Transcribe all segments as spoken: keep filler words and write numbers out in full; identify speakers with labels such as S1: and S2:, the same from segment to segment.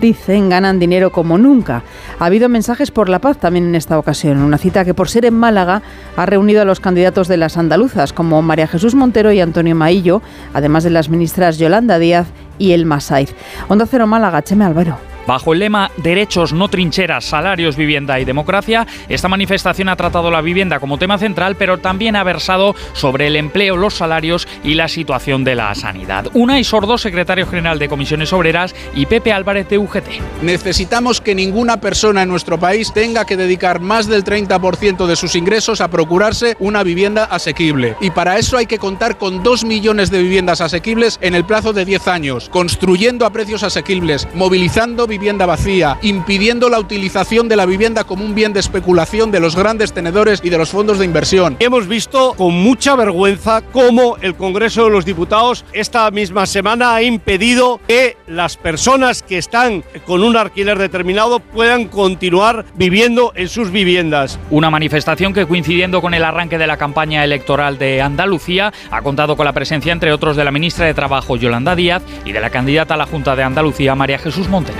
S1: dicen, ganan dinero como nunca. Ha habido mensajes por la paz también en esta ocasión. Una cita que, por ser en Málaga, ha reunido a los candidatos de las andaluzas, como María Jesús Montero y Antonio Maillo, además de las ministras Yolanda Díaz y Elma Saiz. Onda Cero Málaga, Cheme Albero.
S2: Bajo el lema Derechos, no trincheras, salarios, vivienda y democracia, esta manifestación ha tratado la vivienda como tema central, pero también ha versado sobre el empleo, los salarios y la situación de la sanidad. Unai Sordo, secretario general de Comisiones Obreras, y Pepe Álvarez de U G T.
S3: Necesitamos que ninguna persona en nuestro país tenga que dedicar más del treinta por ciento de sus ingresos a procurarse una vivienda asequible. Y para eso hay que contar con dos millones de viviendas asequibles en el plazo de diez años, construyendo a precios asequibles, movilizando vivienda vacía, impidiendo la utilización de la vivienda como un bien de especulación de los grandes tenedores y de los fondos de inversión.
S4: Hemos visto con mucha vergüenza cómo el Congreso de los Diputados esta misma semana ha impedido que las personas que están con un alquiler determinado puedan continuar viviendo en sus viviendas.
S2: Una manifestación que, coincidiendo con el arranque de la campaña electoral de Andalucía, ha contado con la presencia, entre otros, de la ministra de Trabajo, Yolanda Díaz, y de la candidata a la Junta de Andalucía, María Jesús Montero.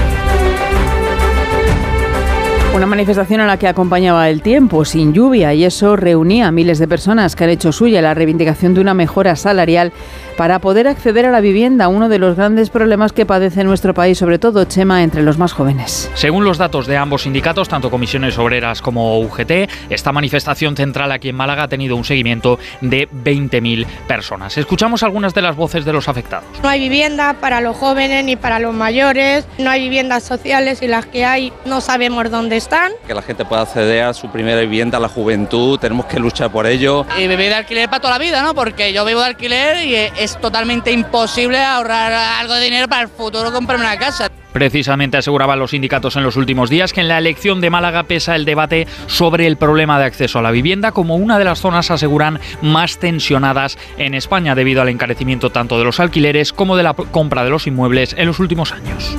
S1: Una manifestación a la que acompañaba el tiempo, sin lluvia, y eso reunía a miles de personas que han hecho suya la reivindicación de una mejora salarial para poder acceder a la vivienda, uno de los grandes problemas que padece nuestro país, sobre todo, Chema, entre los más jóvenes.
S2: Según los datos de ambos sindicatos, tanto Comisiones Obreras como U G T, esta manifestación central aquí en Málaga ha tenido un seguimiento de veinte mil personas. Escuchamos algunas de las voces de los afectados.
S5: No hay vivienda para los jóvenes ni para los mayores, no hay viviendas sociales y las que hay no sabemos dónde están.
S6: Que la gente pueda acceder a su primera vivienda, la juventud, tenemos que luchar por ello.
S7: Y vivir de alquiler para toda la vida, ¿no? Porque yo vivo de alquiler y es totalmente imposible ahorrar algo de dinero para el futuro comprarme una casa.
S2: Precisamente aseguraban los sindicatos en los últimos días que en la elección de Málaga pesa el debate sobre el problema de acceso a la vivienda como una de las zonas, aseguran, más tensionadas en España debido al encarecimiento tanto de los alquileres como de la compra de los inmuebles en los últimos años.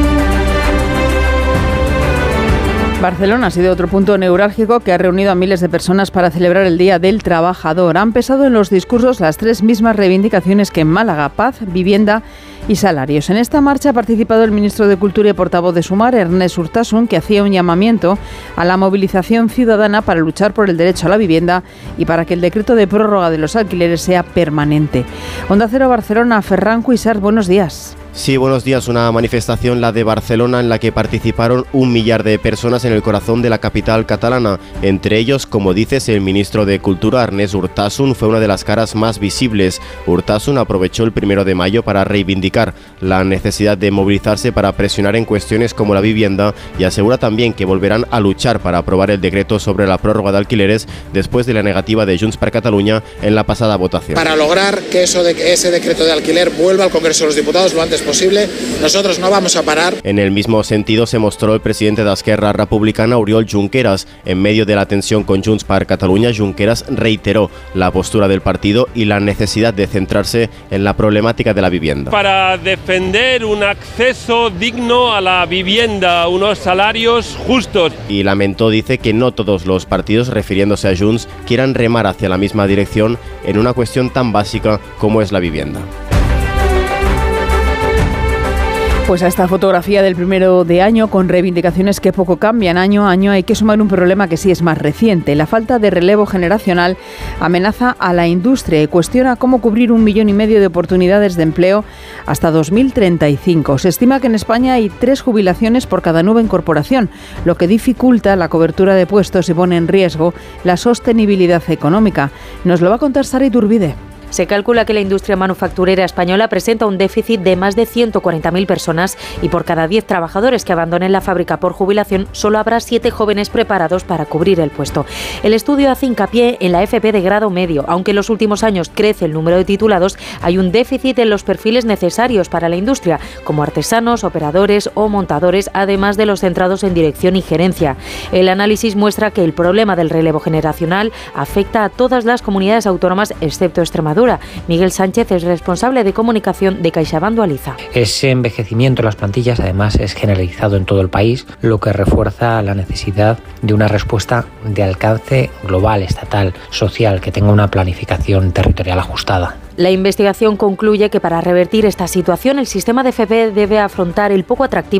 S1: Barcelona ha sido otro punto neurálgico que ha reunido a miles de personas para celebrar el Día del Trabajador. Han pesado en los discursos las tres mismas reivindicaciones que en Málaga: paz, vivienda y salarios. En esta marcha ha participado el ministro de Cultura y portavoz de Sumar, Ernest Urtasun, que hacía un llamamiento a la movilización ciudadana para luchar por el derecho a la vivienda y para que el decreto de prórroga de los alquileres sea permanente. Onda Cero Barcelona, Ferran Cuixart, buenos días.
S8: Sí, buenos días. Una manifestación, la de Barcelona, en la que participaron un millar de personas en el corazón de la capital catalana. Entre ellos, como dices, el ministro de Cultura, Ernest Urtasun, fue una de las caras más visibles. Urtasun aprovechó el primero de mayo para reivindicar la necesidad de movilizarse para presionar en cuestiones como la vivienda y asegura también que volverán a luchar para aprobar el decreto sobre la prórroga de alquileres después de la negativa de Junts per Catalunya en la pasada votación.
S9: Para lograr que, eso de, que ese decreto de alquiler vuelva al Congreso de los Diputados lo antes posible, nosotros no vamos a parar.
S8: En el mismo sentido se mostró el presidente de Esquerra Republicana, Oriol Junqueras. En medio de la tensión con Junts per Catalunya, Junqueras reiteró la postura del partido y la necesidad de centrarse en la problemática de la vivienda.
S4: Para defender un acceso digno a la vivienda, unos salarios justos.
S8: Y lamentó, dice, que no todos los partidos, refiriéndose a Junts, quieran remar hacia la misma dirección en una cuestión tan básica como es la vivienda.
S1: Pues a esta fotografía del primero de año, con reivindicaciones que poco cambian año a año, hay que sumar un problema que sí es más reciente. La falta de relevo generacional amenaza a la industria y cuestiona cómo cubrir un millón y medio de oportunidades de empleo hasta dos mil treinta y cinco. Se estima que en España hay tres jubilaciones por cada nueva incorporación, lo que dificulta la cobertura de puestos y pone en riesgo la sostenibilidad económica. Nos lo va a contar Sara Iturbide.
S10: Se calcula que la industria manufacturera española presenta un déficit de más de ciento cuarenta mil personas y por cada diez trabajadores que abandonen la fábrica por jubilación, solo habrá siete jóvenes preparados para cubrir el puesto. El estudio hace hincapié en la F P de grado medio. Aunque en los últimos años crece el número de titulados, hay un déficit en los perfiles necesarios para la industria, como artesanos, operadores o montadores, además de los centrados en dirección y gerencia. El análisis muestra que el problema del relevo generacional afecta a todas las comunidades autónomas, excepto Extremadura. Miguel Sánchez es responsable de comunicación de CaixaBank Dualiza.
S11: Ese envejecimiento en las plantillas además es generalizado en todo el país, lo que refuerza la necesidad de una respuesta de alcance global, estatal, social, que tenga una planificación territorial ajustada.
S10: La investigación concluye que para revertir esta situación el sistema de F P debe afrontar el poco atractivo